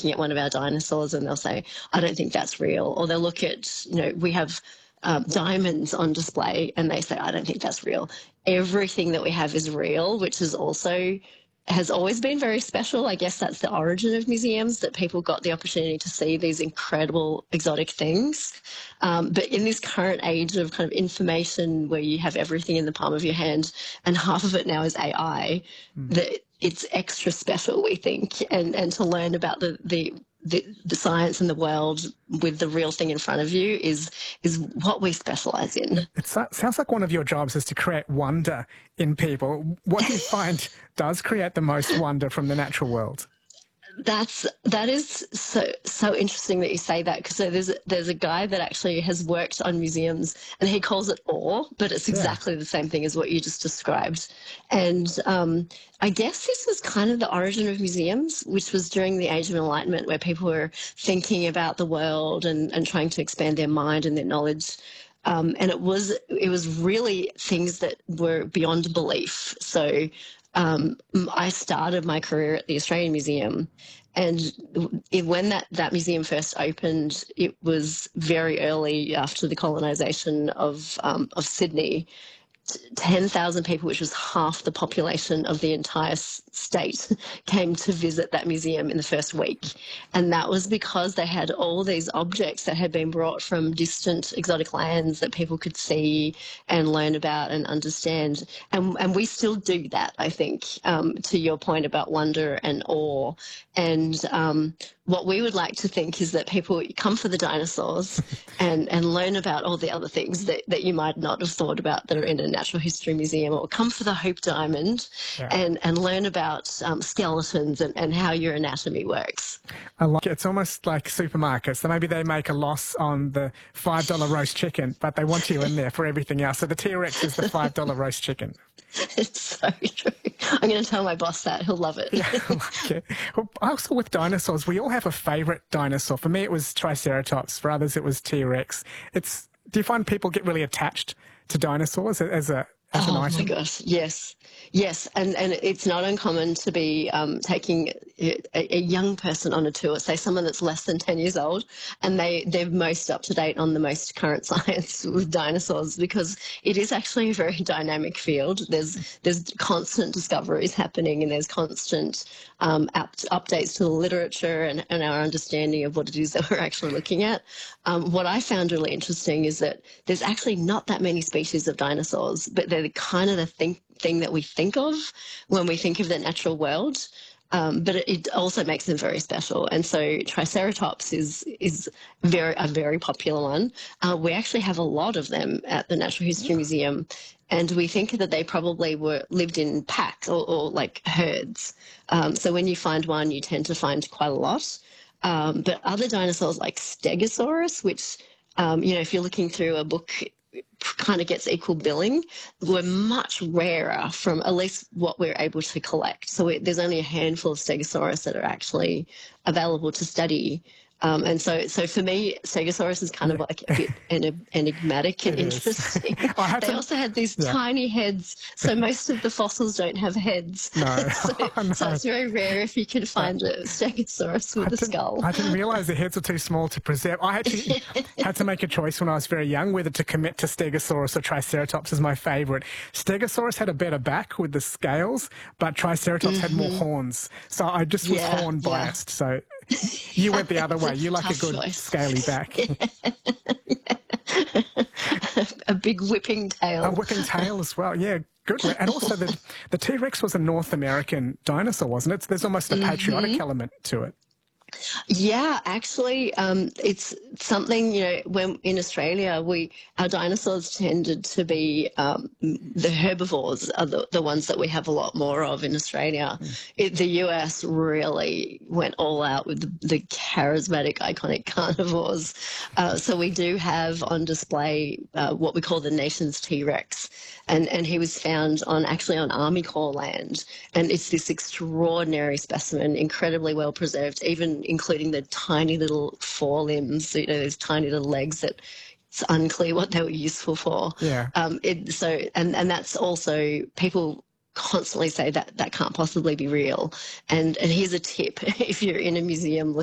looking at one of our dinosaurs and they'll say, I don't think that's real. Or they'll look at, we have diamonds on display and they say, I don't think that's real. Everything that we have is real, which is also has always been very special. I guess that's the origin of museums, that people got the opportunity to see these incredible exotic things. But in this current age of kind of information where you have everything in the palm of your hand and half of it now is AI, that it's extra special, we think, and to learn about the science and the world with the real thing in front of you is what we specialise in. It sounds like one of your jobs is to create wonder in people. What do you find does create the most wonder from the natural world? That is so interesting that you say that, because there's a guy that actually has worked on museums and he calls it awe, but it's exactly the same thing as what you just described. And I guess this was kind of the origin of museums, which was during the Age of Enlightenment, where people were thinking about the world and trying to expand their mind and their knowledge. And it was really things that were beyond belief. So I started my career at the Australian Museum, and when that museum first opened, it was very early after the colonisation of Sydney. 10,000 people, which was half the population of the entire state, came to visit that museum in the first week. And that was because they had all these objects that had been brought from distant exotic lands that people could see and learn about and understand. And we still do that, I think, to your point about wonder and awe. And what we would like to think is that people come for the dinosaurs and learn about all the other things that you might not have thought about that are in a natural history museum, or come for the Hope Diamond and learn about skeletons and how your anatomy works. I like it. It's almost like supermarkets. So maybe they make a loss on the $5 roast chicken, but they want you in there for everything else. So the T-Rex is the $5 roast chicken. It's so true. I'm going to tell my boss that. He'll love it. Yeah, I like it. Well, also with dinosaurs, we all have a favourite dinosaur. For me, it was Triceratops. For others, it was T-Rex. Do you find people get really attached to dinosaurs as an item? Oh my gosh, yes. And it's not uncommon to be taking a young person on a tour, say someone that's less than 10 years old, and they're most up to date on the most current science with dinosaurs, because it is actually a very dynamic field. There's constant discoveries happening, and there's constant updates to the literature and our understanding of what it is that we're actually looking at. What I found really interesting is that there's actually not that many species of dinosaurs, but they're kind of the thing that we think of when we think of the natural world. But it also makes them very special. And so Triceratops is a very popular one. We actually have a lot of them at the Natural History Museum, and we think that they probably lived in packs or like herds. So when you find one, you tend to find quite a lot. But other dinosaurs like Stegosaurus, which, if you're looking through a book, kind of gets equal billing, were much rarer from at least what we're able to collect. So there's only a handful of Stegosaurus that are actually available to study. And so for me, Stegosaurus is kind of like a bit enigmatic and interesting. They also had these tiny heads, so most of the fossils don't have heads. No. So it's very rare if you can find a Stegosaurus with a skull. I didn't realise the heads were too small to preserve. I actually had to make a choice when I was very young whether to commit to Stegosaurus or Triceratops as my favourite. Stegosaurus had a better back with the scales, but Triceratops had more horns. So I just was horn biased. So you went the other way. You like a good scaly back. A big whipping tail. A whipping tail as well, yeah. Good. And also the T-Rex was a North American dinosaur, wasn't it? So there's almost a patriotic element to it. Yeah, actually, it's something, when in Australia, our dinosaurs tended to be the herbivores are the ones that we have a lot more of in Australia. The US really went all out with the charismatic, iconic carnivores. So we do have on display what we call the nation's T-Rex. And he was found on Army Corps land. And it's this extraordinary specimen, incredibly well preserved, even including the tiny little forelimbs, those tiny little legs that it's unclear what they were useful for. Yeah. And that's also, people constantly say that can't possibly be real. And here's a tip: if you're in a museum